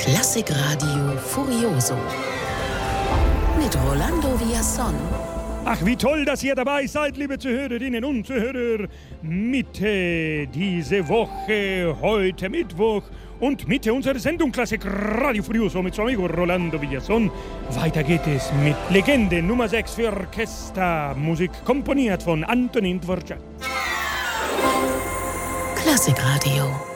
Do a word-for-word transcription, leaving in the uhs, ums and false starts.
Klassikradio Furioso mit Rolando Villazón. Ach, wie toll, dass ihr dabei seid, liebe Zuhörerinnen und Zuhörer. Mitte diese Woche, heute Mittwoch und Mitte unserer Sendung Klassikradio Furioso mit so amigo Rolando Villazón. Weiter geht es mit Legende Nummer sechs für Orchester, Musik komponiert von Antonin Dvorak. Klassikradio